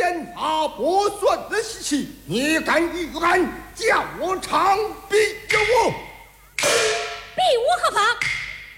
践踏破孙的习气，你敢与俺叫我长臂有